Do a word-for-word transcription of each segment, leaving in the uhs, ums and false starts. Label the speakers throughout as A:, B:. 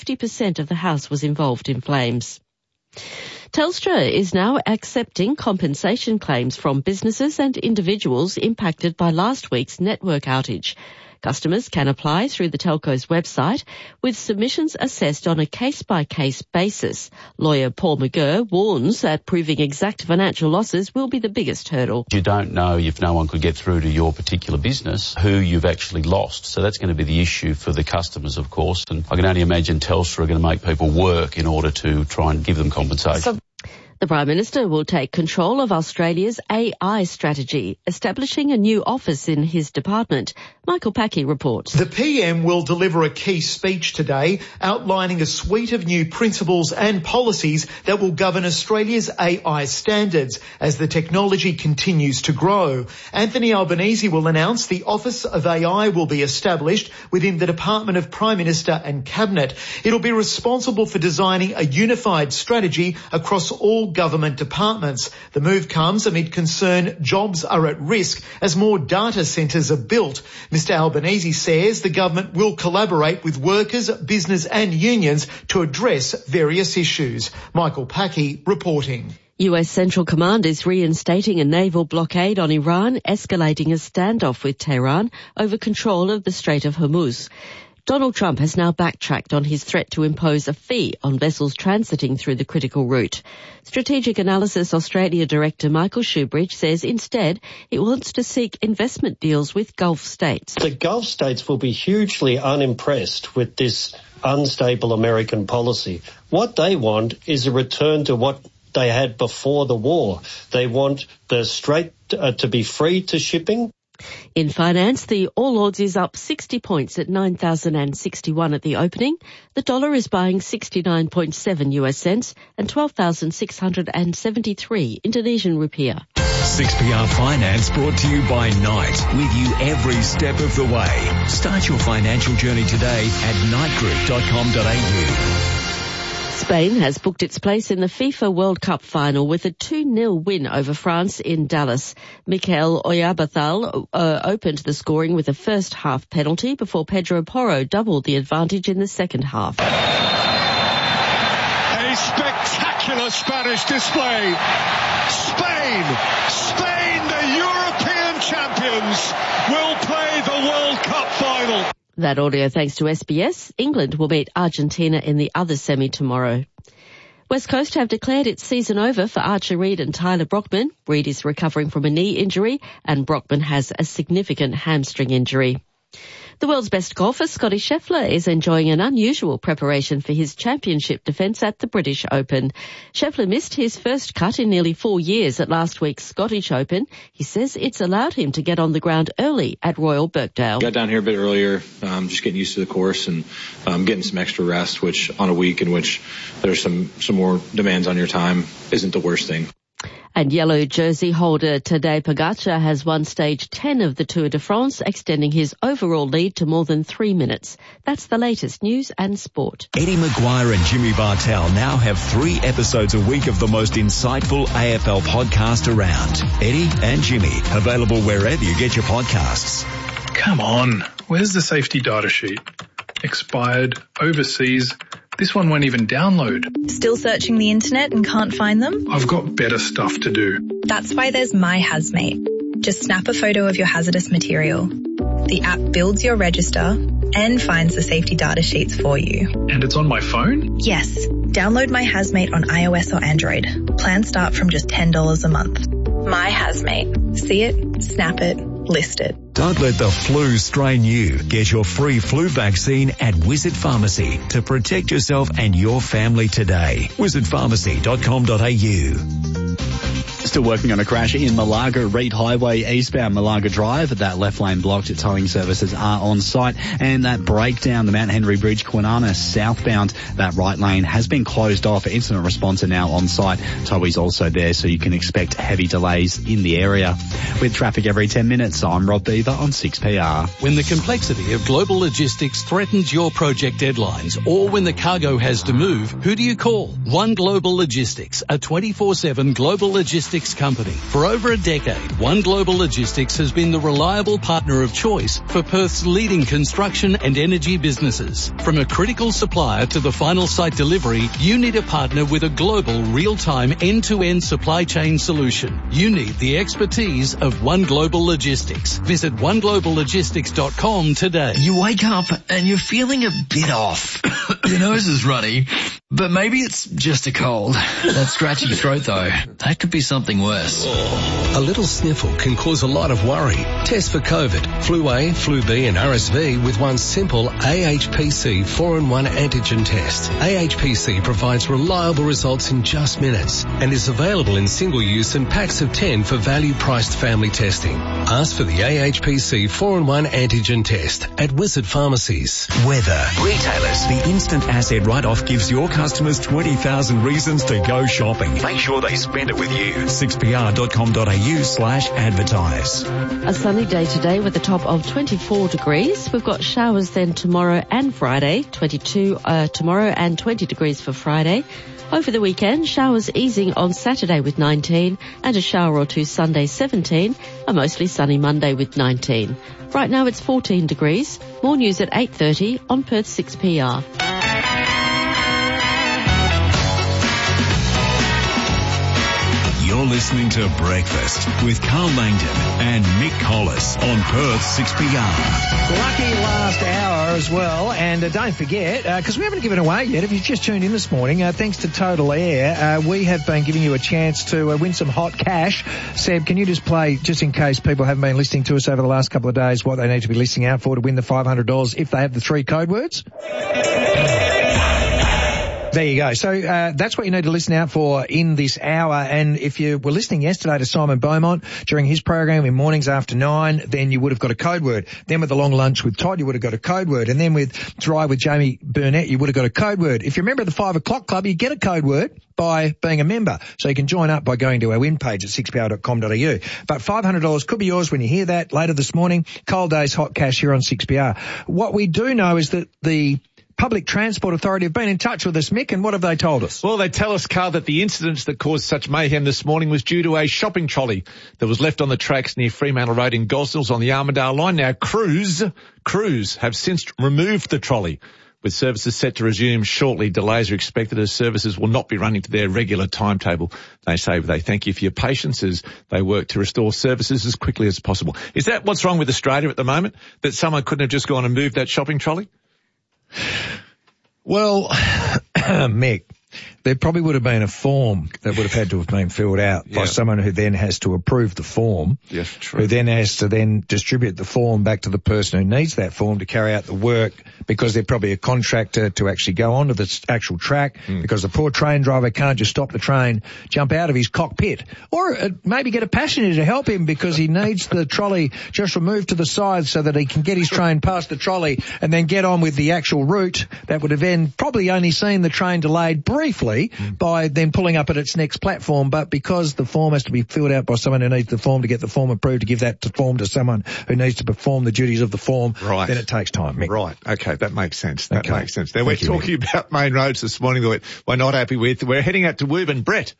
A: fifty percent of the house was involved in flames. Telstra is now accepting compensation claims from businesses and individuals impacted by last week's network outage. Customers can apply through the telco's website, with submissions assessed on a case-by-case basis. Lawyer Paul McGurr warns that proving exact financial losses will be the biggest hurdle.
B: You don't know, if no one could get through to your particular business, who you've actually lost. So that's going to be the issue for the customers, of course. And I can only imagine Telstra are going to make people work in order to try and give them compensation.
A: So- The Prime Minister will take control of Australia's A I strategy, establishing a new office in his department. Michael Packey reports.
C: The P M will deliver a key speech today outlining a suite of new principles and policies that will govern Australia's A I standards as the technology continues to grow. Anthony Albanese will announce the Office of A I will be established within the Department of Prime Minister and Cabinet. It'll be responsible for designing a unified strategy across all government departments. The move comes amid concern jobs are at risk as more data centres are built. Mister Albanese says the government will collaborate with workers, business and unions to address various issues. Michael Packey reporting.
A: U S Central Command is reinstating a naval blockade on Iran, escalating a standoff with Tehran over control of the Strait of Hormuz. Donald Trump has now backtracked on his threat to impose a fee on vessels transiting through the critical route. Strategic Analysis Australia Director Michael Shoebridge says instead it wants to seek investment deals with Gulf states.
D: The Gulf states will be hugely unimpressed with this unstable American policy. What they want is a return to what they had before the war. They want the strait uh, to be free to shipping.
A: In finance, the All Ords is up sixty points at nine thousand sixty-one at the opening. The dollar is buying sixty-nine point seven U S cents and twelve thousand six hundred seventy-three Indonesian rupiah.
E: six P R Finance brought to you by Knight, with you every step of the way. Start your financial journey today at knight group dot com dot a u.
A: Spain has booked its place in the FIFA World Cup final with a two nil win over France in Dallas. Mikel Oyarzabal uh, opened the scoring with a first half penalty before Pedro Porro doubled the advantage in the second half.
F: A spectacular Spanish display. Spain, Spain, the European champions, will play the World Cup final.
A: That audio thanks to S B S. England will meet Argentina in the other semi tomorrow. West Coast have declared its season over for Archer Reed and Tyler Brockman. Reed is recovering from a knee injury and Brockman has a significant hamstring injury. The world's best golfer, Scottie Scheffler, is enjoying an unusual preparation for his championship defence at the British Open. Scheffler missed his first cut in nearly four years at last week's Scottish Open. He says it's allowed him to get on the ground early at Royal Birkdale.
G: Got down here a bit earlier, um, just getting used to the course and um, getting some extra rest, which on a week in which there's some, some more demands on your time isn't the worst thing.
A: And yellow jersey holder Tadej Pogacar has won stage ten of the Tour de France, extending his overall lead to more than three minutes. That's the latest news and sport.
E: Eddie Maguire and Jimmy Bartell now have three episodes a week of the most insightful A F L podcast around. Eddie and Jimmy, available wherever you get your podcasts.
H: Come on, where's the safety data sheet? Expired, overseas. This one won't even download.
I: Still searching the internet and can't find them?
H: I've got better stuff to do.
I: That's why there's My Hazmate. Just snap a photo of your hazardous material. The app builds your register and finds the safety data sheets for you.
H: And it's on my phone?
I: Yes. Download My Hazmate on iOS or Android. Plans start from just ten dollars a month. My Hazmate. See it, snap it, list it.
E: Don't let the flu strain you. Get your free flu vaccine at Wizard Pharmacy to protect yourself and your family today. wizard pharmacy dot com dot a u.
J: Still working on a crash in Malaga, Reed Highway eastbound Malaga Drive. That left lane blocked. Towing services are on site. And that breakdown, the Mount Henry Bridge, Kwinana southbound, that right lane has been closed off. Incident response are now on site. Towies also there, so you can expect heavy delays in the area. With traffic every ten minutes, I'm Rob Beaver on six P R.
K: When the complexity of global logistics threatens your project deadlines, or when the cargo has to move, who do you call? One Global Logistics, a twenty-four seven global logistics logistics company. For over a decade, One Global Logistics has been the reliable partner of choice for Perth's leading construction and energy businesses. From a critical supplier to the final site delivery, you need a partner with a global, real-time, end-to-end supply chain solution. You need the expertise of One Global Logistics. Visit one global logistics dot com today.
L: You wake up and you're feeling a bit off. Your nose is runny, but maybe it's just a cold. That scratchy throat though, that could be something worse.
M: A little sniffle can cause a lot of worry. Test for COVID, flu A, flu B and R S V with one simple A H P C four in one antigen test. A H P C provides reliable results in just minutes and is available in single use and packs of ten for value priced family testing. Ask for the A H P C four in one antigen test at Wizard Pharmacies.
E: Weather. Retailers. The instant asset write-off gives your customers twenty thousand reasons to go shopping. Make sure they spend it with you. six p r dot com dot a u slash advertise.
A: A sunny day today with a top of twenty-four degrees. We've got showers then tomorrow and Friday, twenty-two uh, tomorrow and twenty degrees for Friday. Over the weekend, showers easing on Saturday with nineteen and a shower or two Sunday seventeen, a mostly sunny Monday with nineteen. Right now it's fourteen degrees. More news at eight thirty on Perth six P R.
E: You're listening to Breakfast with Carl Langdon and Mick Collis on Perth six P R.
N: Lucky last hour as well. And uh, don't forget, because uh, we haven't given away yet, if you've just tuned in this morning, uh, thanks to Total Air, uh, we have been giving you a chance to uh, win some hot cash. Seb, can you just play, just in case people haven't been listening to us over the last couple of days, what they need to be listening out for to win the five hundred dollars if they have the three code words? There you go. So uh, that's what you need to listen out for in this hour. And if you were listening yesterday to Simon Beaumont during his program in mornings after nine, then you would have got a code word. Then with the long lunch with Todd, you would have got a code word. And then with Dry with Jamie Burnett, you would have got a code word. If you're a member of the five o'clock club, you get a code word by being a member. So you can join up by going to our win page at six p r dot com dot a u. But five hundred dollars could be yours when you hear that later this morning. Cold Days Hot Cash here on six P R. What we do know is that the Public Transport Authority have been in touch with us, Mick, and what have they told us?
O: Well, they tell us, Carl, that the incident that caused such mayhem this morning was due to a shopping trolley that was left on the tracks near Fremantle Road in Gosnells on the Armidale line. Now, Cruise, Cruise have since removed the trolley, with services set to resume shortly. Delays are expected as services will not be running to their regular timetable. They say they thank you for your patience as they work to restore services as quickly as possible. Is that what's wrong with Australia at the moment, that someone couldn't have just gone and moved that shopping trolley?
N: Well, Mick, there probably would have been a form that would have had to have been filled out yeah. by someone who then has to approve the form,
O: yes, true.
N: who then has to then distribute the form back to the person who needs that form to carry out the work, because they're probably a contractor to actually go onto the actual track, mm. because the poor train driver can't just stop the train, jump out of his cockpit, or uh, maybe get a passenger to help him because he needs the trolley just removed to the side so that he can get his train past the trolley and then get on with the actual route. That would have then probably only seen the train delayed briefly mm. by then pulling up at its next platform, but because the form has to be filled out by someone who needs the form to get the form approved, to give that to form to someone who needs to perform the duties of the form,
O: right.
N: then it takes time, Mick.
O: Right, okay, that makes sense. That
N: okay.
O: makes sense. Now, we're
N: Thank
O: talking
N: you,
O: about main roads this morning that we're not happy with. We're heading out to Woburn. Brett.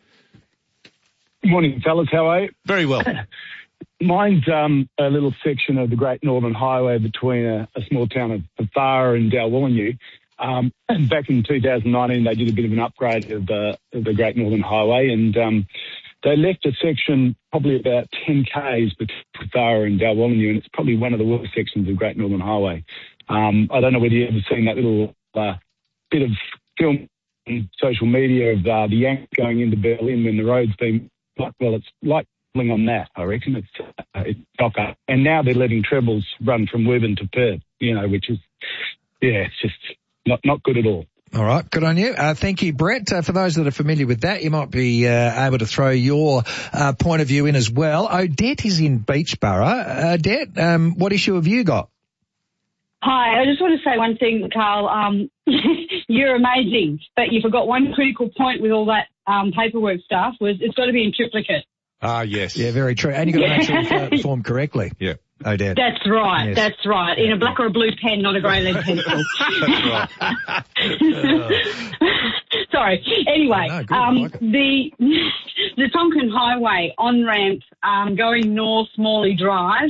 P: Good morning, fellas. How are you?
O: Very well.
P: Mine's um, a little section of the Great Northern Highway between a, a small town of Pethara and Dalwillinu. Um, and back in two thousand nineteen, they did a bit of an upgrade of, uh, of the Great Northern Highway, and um, they left a section probably about ten kays between Pethara and Dalwillinu, and it's probably one of the worst sections of the Great Northern Highway. Um, I don't know whether you've ever seen that little uh, bit of film on social media of uh, the Yanks going into Berlin when the road's been, well, it's like on that, I reckon. It's, uh, it's docker. And now they're letting trebles run from Woburn to Perth, you know, which is, yeah, it's just not, not good at all.
N: All right, good on you. Uh, thank you, Brett. Uh, for those that are familiar with that, you might be uh, able to throw your uh, point of view in as well. Odette is in Beachborough. Odette, um, what issue have you got?
Q: Hi, I just want to say one thing, Carl. Um, you're amazing, but you forgot one critical point with all that um, paperwork stuff, was it's got to be in triplicate.
O: Ah, yes.
N: Yeah, very true. And you've got to make sure you fill out the form correctly.
O: Yeah.
N: Odette.
Q: That's right,
N: yes.
Q: that's right. In a black or a blue pen, not a grey lead pencil.
O: That's right.
Q: Sorry. Anyway,
N: no, good,
Q: um,
N: like
Q: the the Tonkin Highway on-ramp um, going north Morley Drive,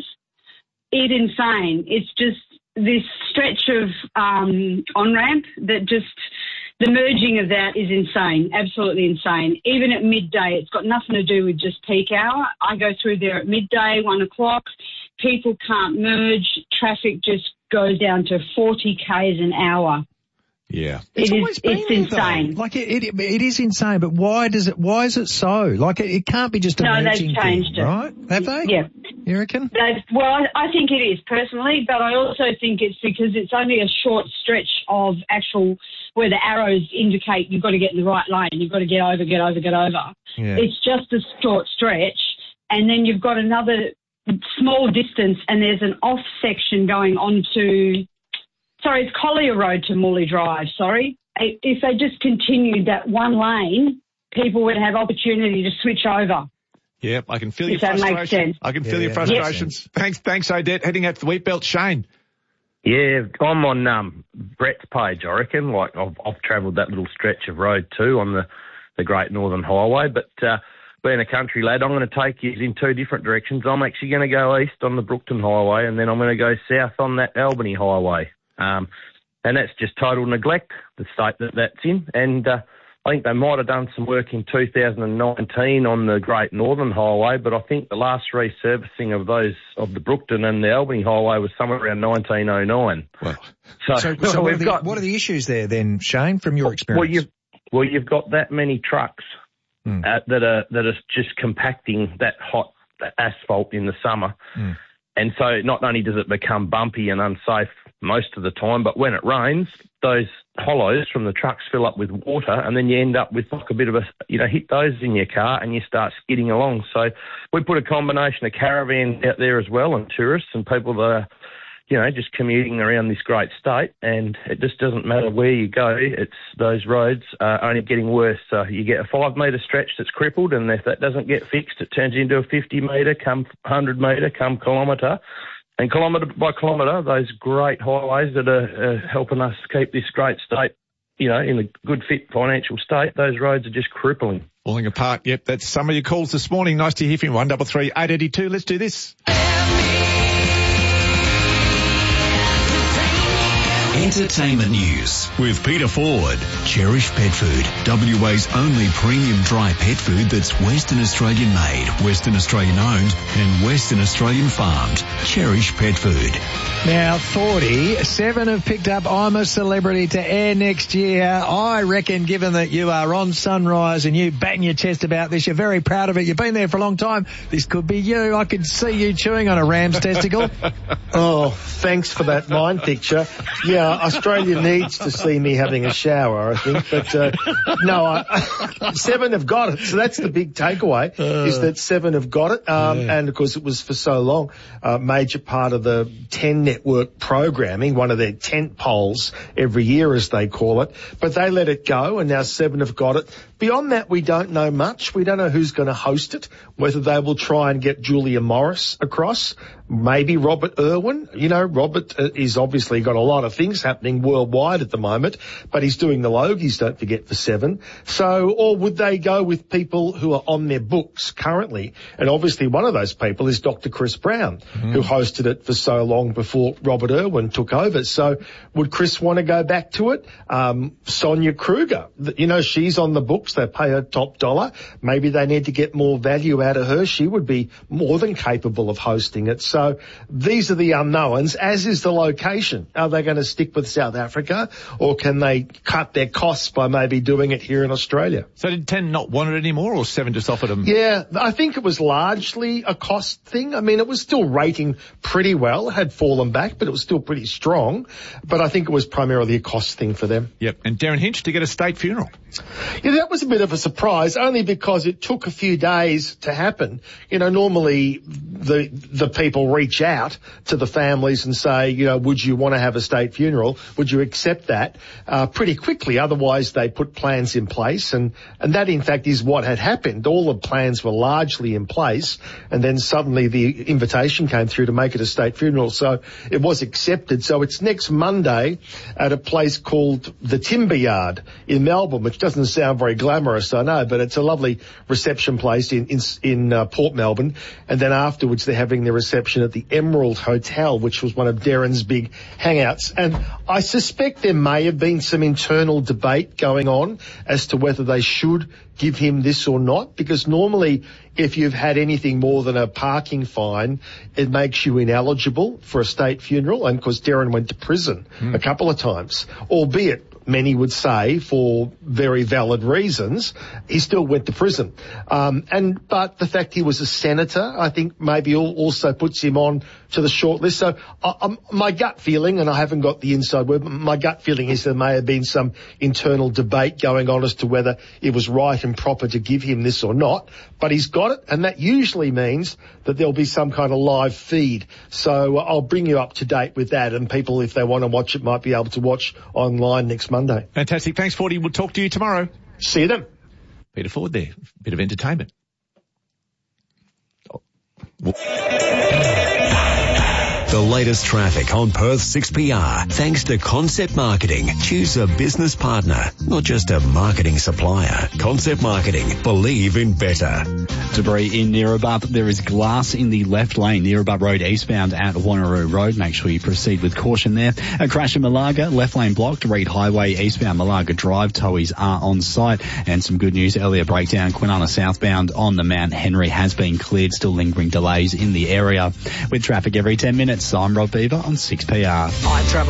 Q: it's insane. It's just this stretch of um, on-ramp that just, the merging of that is insane, absolutely insane. Even at midday, it's got nothing to do with just peak hour. I go through there at midday, one o'clock. People can't merge. Traffic just goes down to forty kays an hour.
O: Yeah.
N: It's
Q: it
N: always
Q: is,
N: been
Q: it's
N: there,
Q: insane.
N: though. Like it, it, it is insane, but why does it, why is it so? Like it, it can't be just a
Q: No,
N: merging
Q: they've changed
N: thing,
Q: it.
N: right? Have they?
Q: Yeah.
N: You reckon?
Q: They've, well, I, I think it is personally, but I also think it's because it's only a short stretch of actual where the arrows indicate you've got to get in the right lane, you've got to get over, get over, get over.
N: Yeah.
Q: It's just a short stretch, and then you've got another small distance, and there's an off section going on to, sorry, it's Collier Road to Morley Drive, sorry. If they just continued that one lane, people would have opportunity to switch over.
O: Yep, I can feel your
Q: If that makes
O: frustration.
Q: sense.
O: I can feel
N: Yeah,
O: your
N: yeah,
O: frustrations. Thanks, thanks, Odette. Heading out to the wheat belt, Shane.
R: Yeah, I'm on um, Brett's page, I reckon. Like, I've, I've travelled that little stretch of road too on the, the Great Northern Highway. But uh, being a country lad, I'm going to take you in two different directions. I'm actually going to go east on the Brookton Highway, and then I'm going to go south on that Albany Highway. Um, and that's just total neglect, the state that that's in. And uh, I think they might have done some work in two thousand nineteen on the Great Northern Highway, but I think the last resurfacing of those, of the Brookton and the Albany Highway was somewhere around nineteen oh nine.
O: Well,
N: So, so,
R: so
N: what,
R: we've
N: are the,
R: got,
N: what are the issues there then, Shane, from your experience?
R: well, you've, well, you've got that many trucks
N: Mm.
R: uh, that are that are just compacting that hot asphalt in the summer.
N: Mm.
R: And so not only does it become bumpy and unsafe most of the time, but when it rains, those hollows from the trucks fill up with water, and then you end up with like a bit of a, you know, hit those in your car and you start skidding along. So we put a combination of caravans out there as well, and tourists and people that are, you know, just commuting around this great state, and it just doesn't matter where you go. It's those roads are only getting worse. So you get a five metre stretch that's crippled, and if that doesn't get fixed, it turns into a fifty metre, come one hundred metre, come kilometre. And kilometre by kilometre, those great highways that are uh, helping us keep this great state, you know, in a good fit financial state, those roads are just crippling.
O: Falling apart. Yep, that's some of your calls this morning. Nice to hear from you. one double three eight eighty two. Let's do this.
E: Entertainment news with Peter Ford. Cherish Pet Food, W A's only premium dry pet food that's Western Australian made, Western Australian owned and Western Australian farmed. Cherish Pet Food.
N: Now, Forty, Seven have picked up I'm a Celebrity to air next year. I reckon, given that you are on Sunrise and you bang your chest about this, you're very proud of it. You've been there for a long time. This could be you. I could see you chewing on a ram's testicle.
S: Oh, thanks for that mind picture. Yeah, Australia needs to see me having a shower, I think. But uh, no, I, Seven have got it. So that's the big takeaway, uh, is that Seven have got it. Um, yeah. And of course, it was for so long a uh, major part of the ten network programming, one of their tent poles every year, as they call it. But they let it go, and now Seven have got it. Beyond that, we don't know much. We don't know who's going to host it, whether they will try and get Julia Morris across, maybe Robert Irwin. You know, Robert is obviously got a lot of things happening worldwide at the moment, but he's doing the Logies, don't forget, for Seven. So, or would they go with people who are on their books currently? And obviously one of those people is Doctor Chris Brown, mm. who hosted it for so long before Robert Irwin took over. So would Chris want to go back to it? Um, Sonia Kruger, you know, she's on the books. They pay her top dollar. Maybe they need to get more value out of her. She would be more than capable of hosting it. So these are the unknowns, as is the location. Are they going to stick with South Africa, or can they cut their costs by maybe doing it here in Australia?
O: So did ten not want it anymore, or Seven just offered them?
S: Yeah, I think it was largely a cost thing. I mean, it was still rating pretty well. It had fallen back, but it was still pretty strong. But I think it was primarily a cost thing for them.
O: Yep. And Darren Hinch to get a state funeral.
S: Yeah, that was a bit of a surprise, only because it took a few days to happen. You know, normally the the people reach out to the families and say, you know, would you want to have a state funeral? Would you accept that uh, pretty quickly? Otherwise, they put plans in place, and, and that, in fact, is what had happened. All the plans were largely in place, and then suddenly the invitation came through to make it a state funeral, so it was accepted. So it's next Monday at a place called the Timber Yard in Melbourne, which doesn't sound very glamorous, I know, but it's a lovely reception place in, in, in uh, Port Melbourne. And then afterwards, they're having their reception at the Emerald Hotel, which was one of Darren's big hangouts. And I suspect there may have been some internal debate going on as to whether they should give him this or not, because normally if you've had anything more than a parking fine, it makes you ineligible for a state funeral. And of course, Darren went to prison mm. a couple of times, albeit many would say for very valid reasons, he still went to prison. Um, and, but the fact he was a senator, I think maybe also puts him on to the short list. So uh, um, my gut feeling, and I haven't got the inside word, my gut feeling is there may have been some internal debate going on as to whether it was right and proper to give him this or not. But he's got it, and that usually means that there'll be some kind of live feed. So uh, I'll bring you up to date with that, and people, if they want to watch it, might be able to watch online next Monday.
O: Fantastic. Thanks, Fordy. We'll talk to you tomorrow.
S: See you then.
O: Peter Ford there. Bit of entertainment. Oh.
E: The latest traffic on Perth six P R. Thanks to Concept Marketing. Choose a business partner, not just a marketing supplier. Concept Marketing. Believe in better.
J: Debris in Neerabup. There is glass in the left lane, Neerabup Road eastbound at Wanneroo Road. Make sure you proceed with caution there. A crash in Malaga, left lane blocked. Reed Highway eastbound Malaga Drive. Towies are on site. And some good news, earlier breakdown. Kwinana southbound on the Mount Henry has been cleared. Still lingering delays in the area. With traffic every ten minutes, I'm Rob Beaver on six P R.
T: I travel